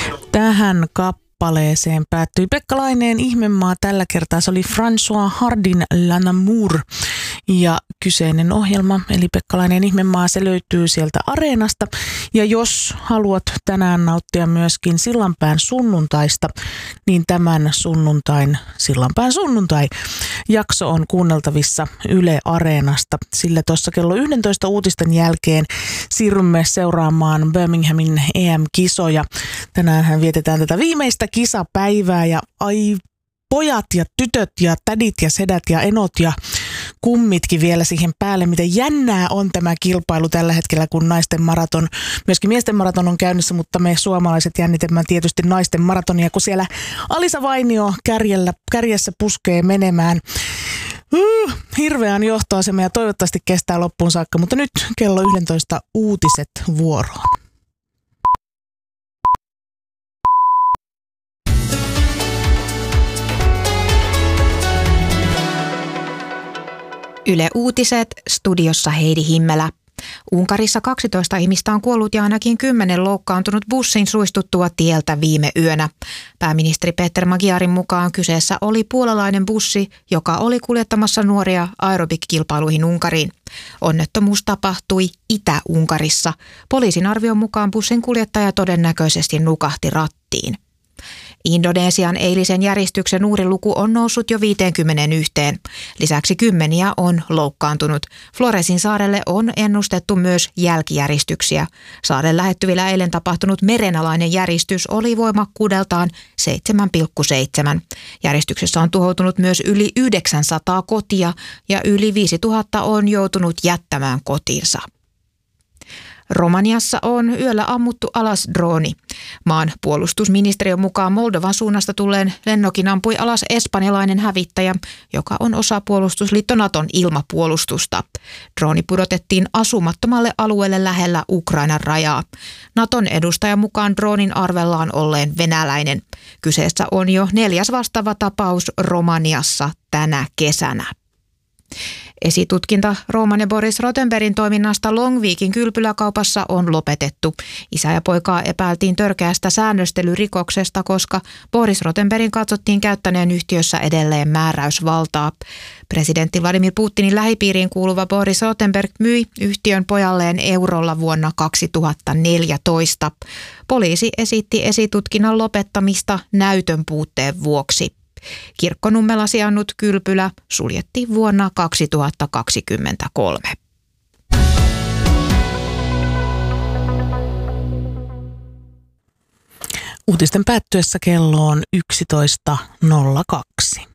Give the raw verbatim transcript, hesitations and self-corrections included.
Tähän kappaleeseen päättyi Pekka Laineen Ihmemaa. Tällä kertaa se oli François Hardin L'Amour. Ja kyseinen ohjelma, eli Pekka Laineen Ihmemaa, se löytyy sieltä Areenasta. Ja jos haluat tänään nauttia myöskin Sillanpään sunnuntaista, niin tämän sunnuntain, Sillanpään sunnuntai, jakso on kuunneltavissa Yle Areenasta. Sillä tuossa kello yksitoista uutisten jälkeen siirrymme seuraamaan Birminghamin E M-kisoja. Tänäänhän vietetään tätä viimeistä kisapäivää ja ai pojat ja tytöt ja tädit ja sedät ja enot ja kummitkin vielä siihen päälle. Miten jännää on tämä kilpailu tällä hetkellä, kun naisten maraton, myöskin miesten maraton on käynnissä, mutta me suomalaiset jännitämme tietysti naisten maratonia, kun siellä Alisa Vainio kärjellä, kärjessä puskee menemään. Uh, hirveän johtoasema ja toivottavasti kestää loppuun saakka, mutta nyt kello yksitoista uutiset vuoroon. Yle Uutiset, studiossa Heidi Himmelä. Unkarissa kaksitoista ihmistä on kuollut ja ainakin kymmenen loukkaantunut bussin suistuttua tieltä viime yönä. Pääministeri Peter Magyarin mukaan kyseessä oli puolalainen bussi, joka oli kuljettamassa nuoria aerobik-kilpailuihin Unkariin. Onnettomuus tapahtui Itä-Unkarissa. Poliisin arvion mukaan bussin kuljettaja todennäköisesti nukahti rattiin. Indonesian eilisen järjestyksen uhrin luku on noussut jo viiteenkymmeneenyhteen. Lisäksi kymmeniä on loukkaantunut. Floresin saarelle on ennustettu myös jälkijäristyksiä. Saaren lähettyvillä eilen tapahtunut merenalainen järistys oli voimakkuudeltaan seitsemän pilkku seitsemän. Järjestyksessä on tuhoutunut myös yli yhdeksänsataa kotia ja yli viisituhatta on joutunut jättämään kotinsa. Romaniassa on yöllä ammuttu alas drooni. Maan puolustusministeriön mukaan Moldovan suunnasta tulleen lennokin ampui alas espanjalainen hävittäjä, joka on osa puolustusliitto Naton ilmapuolustusta. Drooni pudotettiin asumattomalle alueelle lähellä Ukrainan rajaa. Naton edustajan mukaan droonin arvellaan olleen venäläinen. Kyseessä on jo neljäs vastaava tapaus Romaniassa tänä kesänä. Esitutkinta Roman ja Boris Rothenbergin toiminnasta Longviikin kylpyläkaupassa on lopetettu. Isä ja poikaa epäiltiin törkeästä säännöstelyrikoksesta, koska Boris Rothenbergin katsottiin käyttäneen yhtiössä edelleen määräysvaltaa. Presidentti Vladimir Putinin lähipiiriin kuuluva Boris Rothenberg myi yhtiön pojalleen eurolla vuonna kaksituhattaneljätoista. Poliisi esitti esitutkinnan lopettamista näytön puutteen vuoksi. Kirkkonummella sijainnut kylpylä suljettiin vuonna kaksituhattakaksikymmentäkolme. Uutisten päättyessä kello on yksitoista nolla kaksi.